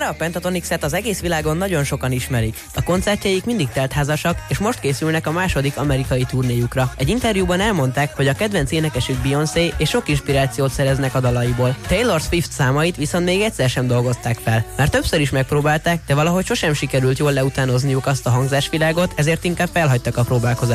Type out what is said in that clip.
Bár a Pentatonix-et az egész világon nagyon sokan ismerik. A koncertjeik mindig teltházasak, és most készülnek a második amerikai turnéjukra. Egy interjúban elmondták, hogy a kedvenc énekesük Beyoncé, és sok inspirációt szereznek a dalaiból. Taylor Swift számait viszont még egyszer sem dolgozták fel. Már többször is megpróbálták, de valahogy sosem sikerült jól leutánozniuk azt a hangzásvilágot, ezért inkább felhagytak a próbálkozást.